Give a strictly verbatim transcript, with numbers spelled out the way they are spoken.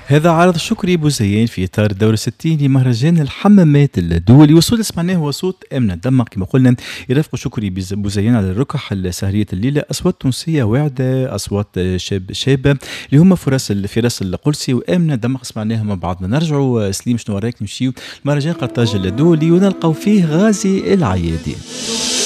هذا عرض شكري بوزيان في إطار الدورة الستين لمهرجان الحمامات الدولي، والصوت اللي سمعناه هو صوت آمنة دمق كما قلنا. يرافق شكري بز- بوزيان على الركح السهرية الليلة، أصوات تونسية واعدة، أصوات شاب شابة اللي هما فراس ال- فراس القلسي وآمنة دمق سمعناهم مع بعضنا. نرجعوا سليم، شنو وراك نمشيو المهرجان قرطاج الدولي ونلقاو فيه غازي العيادي.